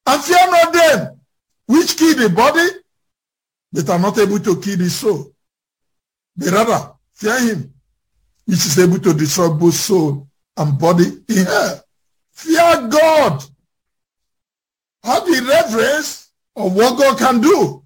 And fear not them which kill the body, but are not able to kill the soul. But rather, fear him which is able to destroy both soul and body in hell. Fear God. Have the reverence of what God can do.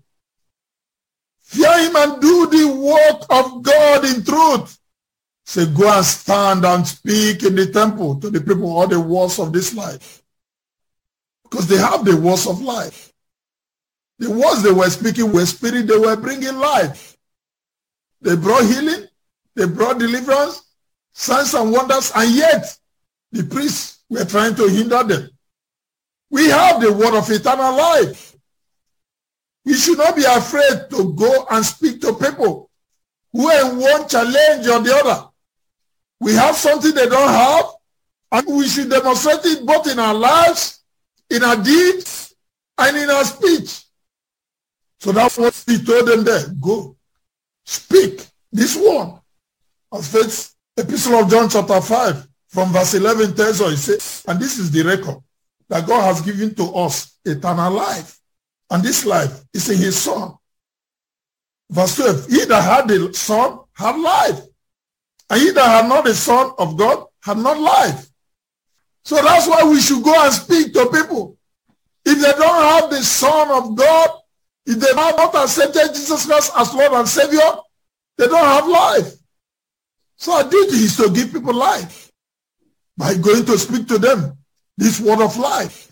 Fear him and do the work of God in truth. Say, go and stand and speak in the temple to the people all the words of this life. Because they have the words of life. The words they were speaking were spirit, they were bringing life. They brought healing, they brought deliverance, signs and wonders, and yet the priests were trying to hinder them. We have the word of eternal life. We should not be afraid to go and speak to people who in one challenge or the other. We have something they don't have, and we should demonstrate it both in our lives, in our deeds, and in our speech. So that's what he told them there. Go, speak this one. As first epistle of John chapter 5 from verse 11 tells us, it says, and this is the record that God has given to us, eternal life. And this life is in his Son. Verse 12, he that had the Son had life. And he that had not the Son of God had not life. So that's why we should go and speak to people. If they don't have the Son of God, if they have not accepted Jesus Christ as Lord and Savior, they don't have life. So our duty is to give people life by going to speak to them this word of life.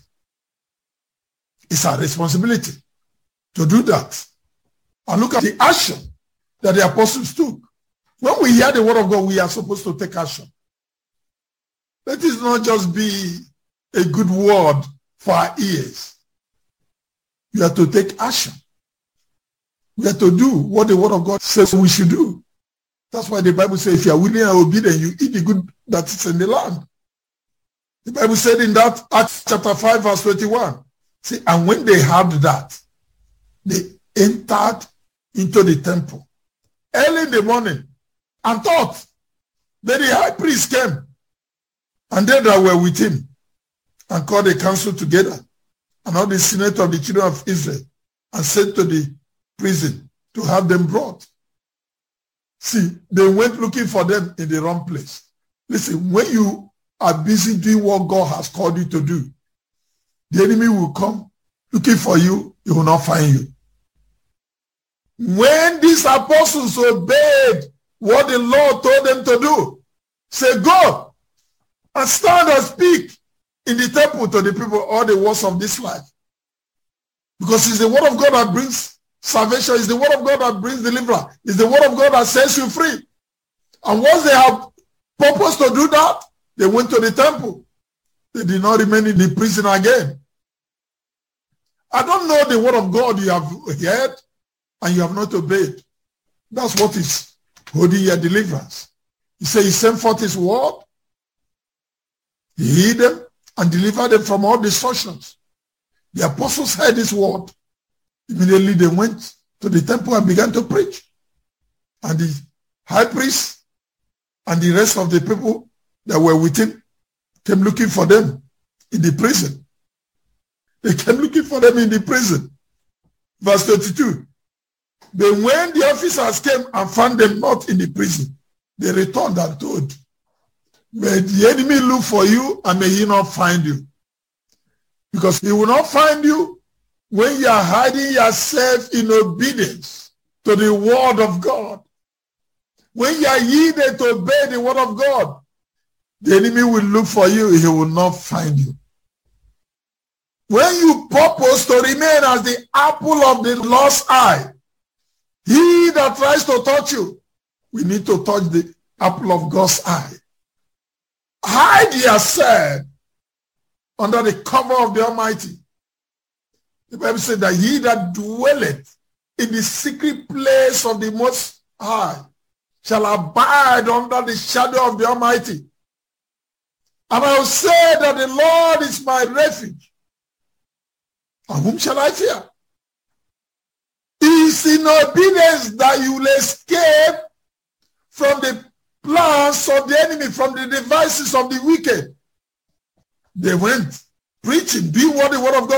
It's our responsibility to do that. And look at the action that the apostles took. When we hear the word of God, we are supposed to take action. Let it not just be a good word for our ears. We have to take action. We have to do what the word of God says we should do. That's why the Bible says, if you are willing and obedient, you eat the good that is in the land. The Bible said in that Acts chapter 5 verse 21, see, and when they heard that, they entered into the temple early in the morning and thought that the high priest came, and they that were with him, and called the council together and all the senate of the children of Israel, and sent to the prison to have them brought. See, they went looking for them in the wrong place. Listen, when you are busy doing what God has called you to do, the enemy will come looking for you, he will not find you. When these apostles obeyed what the Lord told them to do, say, go and stand and speak in the temple to the people all the words of this life. Because it's the word of God that brings salvation. It's the word of God that brings deliverance. It's the word of God that sets you free. And once they have purpose to do that, they went to the temple. They did not remain in the prison again. I don't know the word of God you have heard and you have not obeyed. That's what is holding your deliverance. He said he sent forth his word. He healed them and delivered them from all destructions. The apostles heard this word. Immediately they went to the temple and began to preach. And the high priest and the rest of the people that were with him came looking for them in the prison. They came looking for them in the prison. Verse 32. But when the officers came and found them not in the prison, they returned and told, may the enemy look for you and may he not find you. Because he will not find you when you are hiding yourself in obedience to the word of God. When you are yielded to obey the word of God, the enemy will look for you, he will not find you. When you purpose to remain as the apple of the Lord's eye, he that tries to touch you, we need to touch the apple of God's eye. Hide yourself under the cover of the Almighty. The Bible said that he that dwelleth in the secret place of the Most High shall abide under the shadow of the Almighty. And I will say that the Lord is my refuge. And whom shall I fear? It is in obedience that you will escape from the plans of the enemy, from the devices of the wicked. They went preaching, doing what the word of God